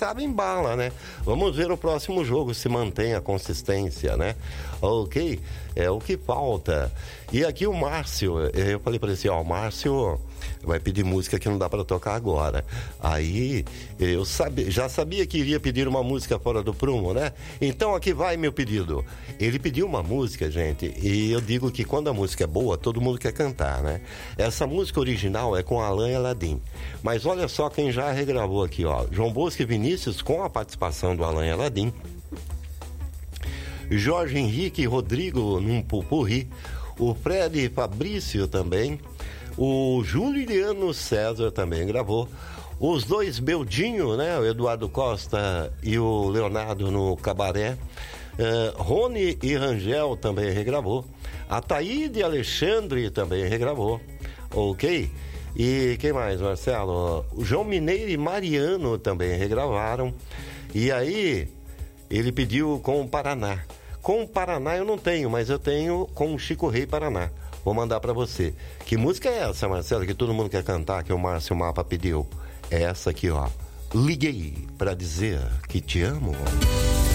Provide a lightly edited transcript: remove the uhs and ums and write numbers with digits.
sabe, embala, né? Vamos ver o próximo jogo, se mantém a consistência, né? Ok? É o que falta. E aqui o Márcio, eu falei para ele assim, o Márcio vai pedir música que não dá para tocar agora. Aí, eu já sabia que iria pedir uma música fora do prumo, né? Então aqui vai meu pedido. Ele pediu uma música, gente, e eu digo que quando a música é boa, todo mundo quer cantar, né? Essa música original é com Alan e Aladim. Mas olha só quem já regravou aqui, ó. João Bosco e Vinícius com a participação do Alan e Aladim. Jorge Henrique e Rodrigo num pupurri. O Fred e Fabrício também. O Juliano César também gravou. Os dois Beldinho, né? O Eduardo Costa e o Leonardo no Cabaré. Rony e Rangel também regravou. A Taíde e Alexandre também regravou. Ok? E quem mais, Marcelo? O João Mineiro e Mariano também regravaram. E aí, ele pediu com o Paraná. Com o Paraná eu não tenho, mas eu tenho com o Chico Rei Paraná. Vou mandar pra você. Que música é essa, Marcelo, que todo mundo quer cantar, que o Márcio Mapa pediu? É essa aqui, ó. Liguei pra dizer que te amo.